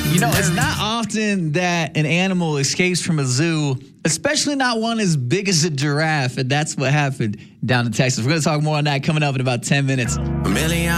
You know, it's not often that an animal escapes from a zoo, especially not one as big as a giraffe, and that's what happened down in Texas. We're going to talk more on that coming up in about 10 minutes.